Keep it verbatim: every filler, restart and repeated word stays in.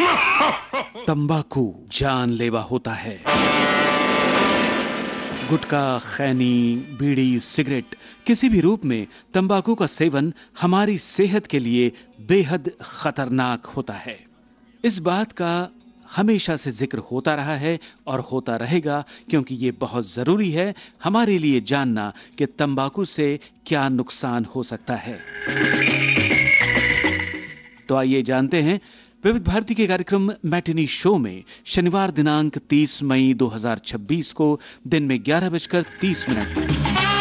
तंबाकू जानलेवा होता है। गुटखा, खैनी, बीड़ी, सिगरेट, किसी भी रूप में तंबाकू का सेवन हमारी सेहत के लिए बेहद खतरनाक होता है। इस बात का हमेशा से जिक्र होता रहा है और होता रहेगा, क्योंकि ये बहुत जरूरी है हमारे लिए जानना कि तंबाकू से क्या नुकसान हो सकता है। तो आइए जानते हैं विविध भारती के कार्यक्रम मैटिनी शो में शनिवार दिनांक तीस मई दो हज़ार छब्बीस को दिन में ग्यारह बजकर तीस मिनट पर